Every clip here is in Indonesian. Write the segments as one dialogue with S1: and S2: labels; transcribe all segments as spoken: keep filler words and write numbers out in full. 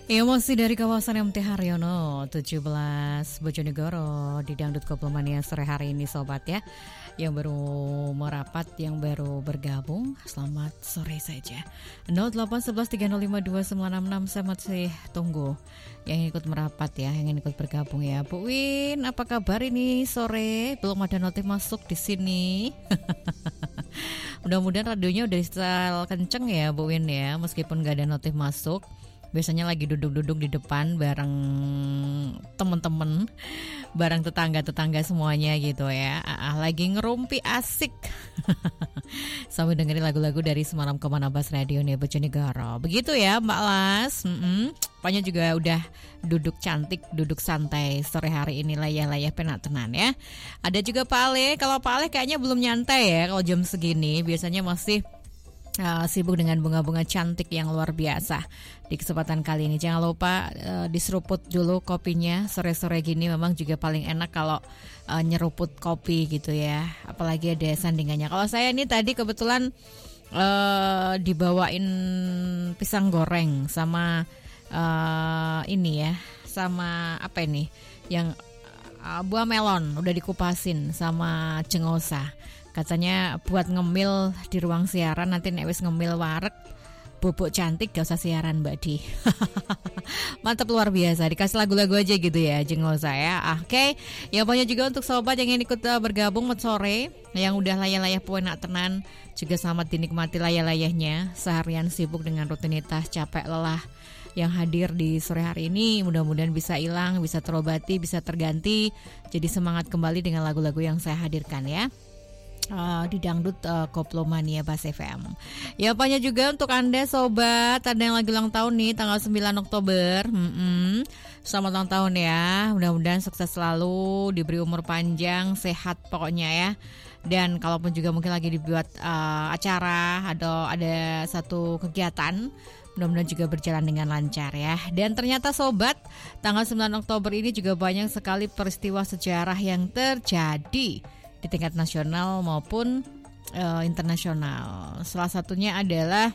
S1: Emosi dari kawasan M T Haryono tujuh belas Bojonegoro di Dangdut Koplemania sore hari ini sobat ya. Yang baru merapat, yang baru bergabung, selamat sore saja. nol delapan satu satu tiga nol lima dua sembilan enam enam saya masih tunggu yang ikut merapat ya, yang ikut bergabung ya. Bu Win, apa kabar ini sore? Belum ada notif masuk di sini. Mudah-mudahan radionya udah setel kenceng ya Bu Win ya, meskipun gak ada notif masuk. Biasanya lagi duduk-duduk di depan bareng temen-temen, bareng tetangga-tetangga semuanya gitu ya. Ah, lagi ngerumpi asik. Sambil dengerin lagu-lagu dari Semalam Kemana Bas Radio nih Bojonegoro. Begitu ya Mbak Las. Mm-mm. Pokoknya juga udah duduk cantik, duduk santai sore hari ini layah-layah penak tenan ya. Ada juga Pak Ale. Kalau Pak Ale kayaknya belum nyantai ya kalau jam segini. Biasanya masih Uh, sibuk dengan bunga-bunga cantik yang luar biasa. Di kesempatan kali ini jangan lupa uh, diseruput dulu kopinya. Sore-sore gini memang juga paling enak kalau uh, nyeruput kopi gitu ya. Apalagi ada sandingannya. Kalau saya ini tadi kebetulan uh, dibawain pisang goreng sama uh, ini ya, sama apa ini yang uh, buah melon udah dikupasin sama cengosa. Katanya buat ngemil di ruang siaran, nanti nek wis ngemil wareg bubuk cantik gak usah siaran Mbak Di. Mantap luar biasa, dikasih lagu-lagu aja gitu ya jengol saya. Ah, Oke, okay. Ya pokoknya juga untuk sobat yang ingin ikut uh, bergabung mat sore, yang udah layah-layah puenak tenan, juga selamat dinikmati layah-layahnya. Seharian sibuk dengan rutinitas capek lelah yang hadir di sore hari ini, mudah-mudahan bisa hilang, bisa terobati, bisa terganti, jadi semangat kembali dengan lagu-lagu yang saya hadirkan ya. Uh, di Dangdut uh, Koplemania Bas F M. Ya apanya juga untuk Anda sobat, ada yang lagi ulang tahun nih tanggal sembilan Oktober. Mm-mm. Selamat ulang tahun ya. Mudah-mudahan sukses selalu, diberi umur panjang, sehat pokoknya ya. Dan kalaupun juga mungkin lagi dibuat uh, acara atau ada satu kegiatan, mudah-mudahan juga berjalan dengan lancar ya. Dan ternyata sobat, tanggal sembilan Oktober ini juga banyak sekali peristiwa sejarah yang terjadi di tingkat nasional maupun uh, internasional. Salah satunya adalah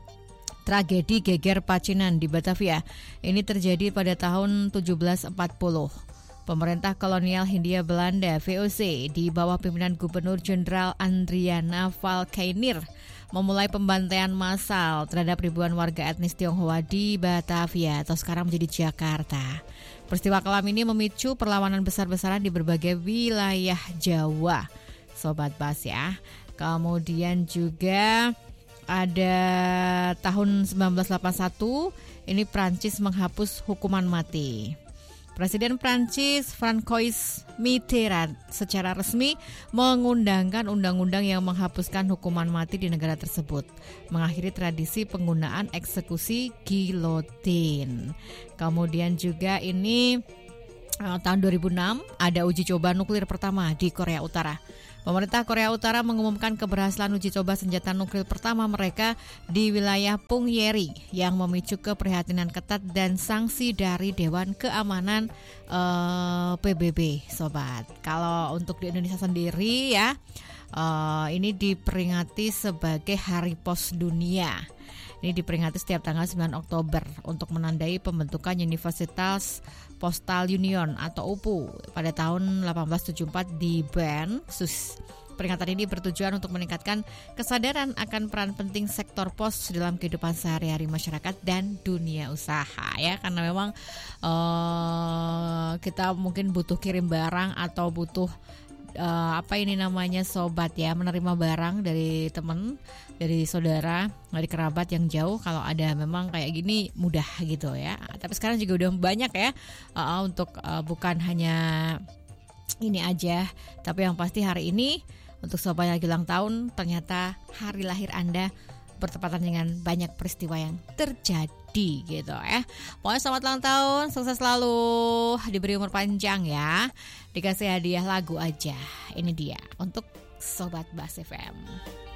S1: tragedi Geger Pacinan di Batavia. Ini terjadi pada tahun tujuh belas empat puluh. Pemerintah kolonial Hindia Belanda V O C di bawah pimpinan Gubernur Jenderal Andriana Valkainir memulai pembantaian massal terhadap ribuan warga etnis Tionghoa di Batavia atau sekarang menjadi Jakarta. Peristiwa kelam ini memicu perlawanan besar-besaran di berbagai wilayah Jawa, Sobat Bas ya. Kemudian juga ada tahun sembilan belas delapan puluh satu, ini Prancis menghapus hukuman mati. Presiden Prancis Francois Mitterrand secara resmi mengundangkan undang-undang yang menghapuskan hukuman mati di negara tersebut, mengakhiri tradisi penggunaan eksekusi gilotin. Kemudian juga ini uh, tahun dua ribu enam ada uji coba nuklir pertama di Korea Utara. Pemerintah Korea Utara mengumumkan keberhasilan uji coba senjata nuklir pertama mereka di wilayah Punggye-ri yang memicu keprihatinan ketat dan sanksi dari Dewan Keamanan uh, P B B, sobat. Kalau untuk di Indonesia sendiri ya, uh, ini diperingati sebagai Hari Pos Dunia. Ini diperingati setiap tanggal sembilan Oktober untuk menandai pembentukan Universitas Postal Union atau U P U pada tahun delapan belas tujuh puluh empat di Bern, Swiss. Peringatan ini bertujuan untuk meningkatkan kesadaran akan peran penting sektor pos dalam kehidupan sehari-hari masyarakat dan dunia usaha ya, karena memang uh, kita mungkin butuh kirim barang atau butuh Uh, apa ini namanya sobat ya, menerima barang dari teman, dari saudara, dari kerabat yang jauh. Kalau ada memang kayak gini mudah gitu ya. Tapi sekarang juga udah banyak ya uh, untuk uh, bukan hanya ini aja, tapi yang pasti hari ini untuk sobat yang lagi ulang tahun, ternyata hari lahir Anda bertepatan dengan banyak peristiwa yang terjadi gitu ya. Pokoknya selamat ulang tahun, sukses selalu, diberi umur panjang ya. Dikasih hadiah lagu aja. Ini dia untuk Sobat Bas F M.